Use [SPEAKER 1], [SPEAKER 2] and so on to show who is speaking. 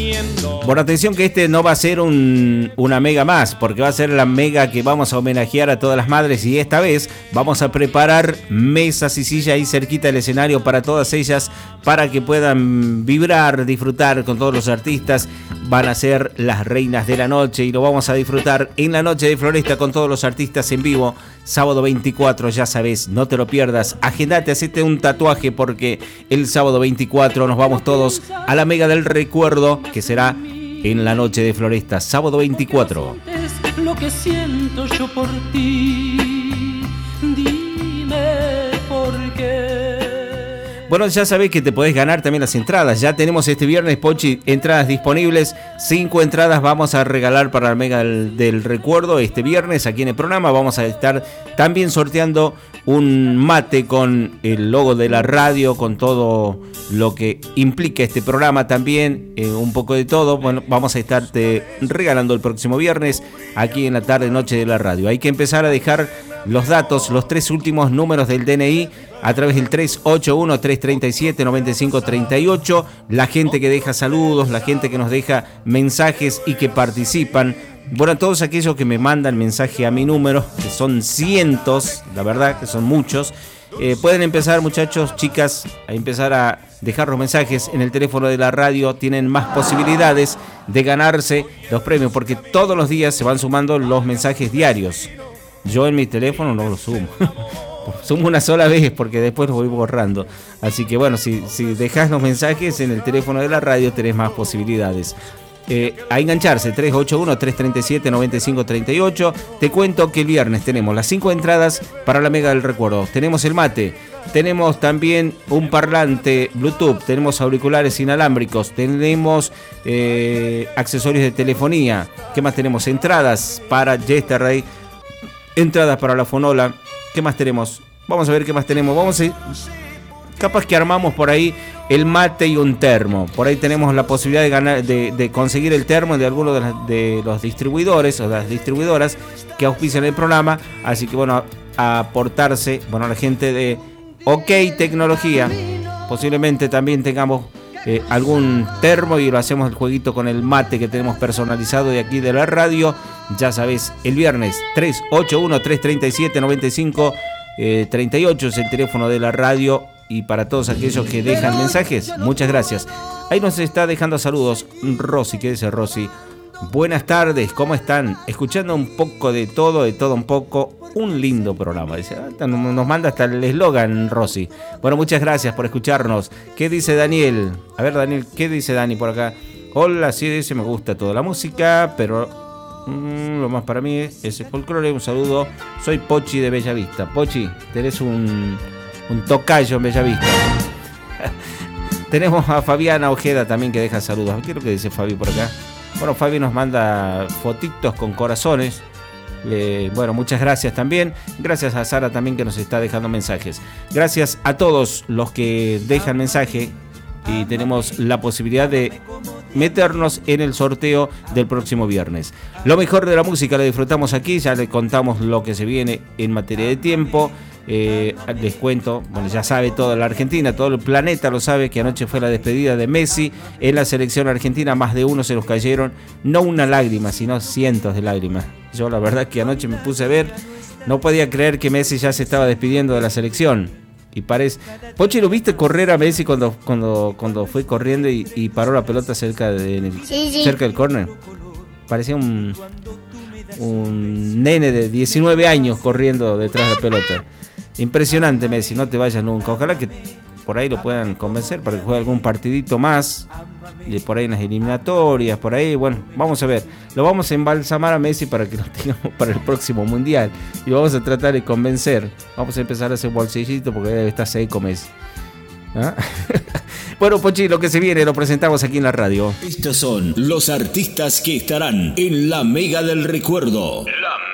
[SPEAKER 1] Bueno, atención que este no va a ser una mega más, porque va a ser la mega que vamos a homenajear a todas las madres, y esta vez vamos a preparar mesas y sillas ahí cerquita del escenario para todas ellas, para que puedan vibrar, disfrutar con todos los artistas. Van a ser las reinas de la noche y lo vamos a disfrutar en la noche de Floresta con todos los artistas en vivo. Sábado 24, ya sabes, no te lo pierdas. Agendate, hacete un tatuaje porque el sábado 24 nos vamos todos a la Mega del Recuerdo, que será en la noche de Floresta, sábado 24.
[SPEAKER 2] Lo que siento yo por ti, dime por qué.
[SPEAKER 1] Bueno, ya sabés que te podés ganar también las entradas. Ya tenemos este viernes, Pochi, entradas disponibles. 5 entradas vamos a regalar para la Mega del Recuerdo este viernes aquí en el programa. Vamos a estar también sorteando un mate con el logo de la radio, con todo lo que implica este programa también, un poco de todo. Bueno, vamos a estarte regalando el próximo viernes aquí en la tarde noche de la radio. Hay que empezar a dejar los datos, los 3 últimos números del DNI a través del 381-337-9538. La gente que deja saludos, la gente que nos deja mensajes y que participan. Bueno, a todos aquellos que me mandan mensaje a mi número, que son cientos, la verdad que son muchos, pueden empezar, muchachos, chicas, a empezar a dejar los mensajes en el teléfono de la radio. Tienen más posibilidades de ganarse los premios, porque todos los días se van sumando los mensajes diarios. Yo en mi teléfono no los sumo. Sumo una sola vez porque después los voy borrando. Así que bueno, si dejas los mensajes en el teléfono de la radio tenés más posibilidades. A engancharse, 381-337-9538. Te cuento que el viernes tenemos las 5 entradas para la Mega del Recuerdo. Tenemos el mate, tenemos también un parlante Bluetooth, tenemos auriculares inalámbricos, tenemos accesorios de telefonía. ¿Qué más tenemos? Entradas para Yesterday, entradas para la Fonola. ¿Qué más tenemos? Vamos a ver qué más tenemos. Vamos a ir. Capaz que armamos por ahí el mate y un termo. Por ahí tenemos la posibilidad de ganar, de conseguir el termo de alguno de los distribuidores o de las distribuidoras que auspician el programa. Así que bueno, a aportarse, bueno, la gente de OK Tecnología. Posiblemente también tengamos algún termo y lo hacemos el jueguito con el mate que tenemos personalizado de aquí de la radio. Ya sabés, el viernes 381-337-9538 es el teléfono de la radio. Y para todos aquellos que dejan mensajes, muchas gracias. Ahí nos está dejando saludos Rosy. ¿Qué dice Rosy? Buenas tardes, ¿cómo están? Escuchando un poco de todo un poco. Un lindo programa. Dice, nos manda hasta el eslogan, Rosy. Bueno, muchas gracias por escucharnos. ¿Qué dice Daniel? A ver, Daniel, ¿qué dice Dani por acá? Hola, sí, dice, me gusta toda la música, pero lo más para mí es el folclore. Un saludo, soy Pochi de Bellavista. Pochi, tenés un tocayo en Bellavista. Tenemos a Fabiana Ojeda también que deja saludos. ¿Qué es lo que dice Fabi por acá? Bueno, Fabi nos manda fotitos con corazones. Bueno, muchas gracias también. Gracias a Sara también que nos está dejando mensajes. Gracias a todos los que dejan mensaje. Y tenemos la posibilidad de meternos en el sorteo del próximo viernes. Lo mejor de la música lo disfrutamos aquí. Ya le contamos lo que se viene en materia de tiempo. Les cuento, bueno, ya sabe toda la Argentina, todo el planeta lo sabe, que anoche fue la despedida de Messi en la selección argentina. Más de uno se nos cayeron, no una lágrima, sino cientos de lágrimas. Yo la verdad que anoche me puse a ver, no podía creer que Messi ya se estaba despidiendo de la selección. Y parece, Pochi, ¿lo viste correr a Messi cuando fue corriendo y paró la pelota cerca del córner? Parecía un nene de 19 años corriendo detrás de la pelota. Impresionante Messi, no te vayas nunca. Ojalá que por ahí lo puedan convencer para que juegue algún partidito más, y por ahí en las eliminatorias, por ahí, bueno, vamos a ver. Lo vamos a embalsamar a Messi para que lo tengamos para el próximo mundial, y vamos a tratar de convencer. Vamos a empezar a hacer bolsillito porque debe estar seco Messi. ¿Ah? Bueno, Pochi, lo que se viene lo presentamos aquí en la radio.
[SPEAKER 3] Estos son los artistas que estarán en la Mega del Recuerdo. La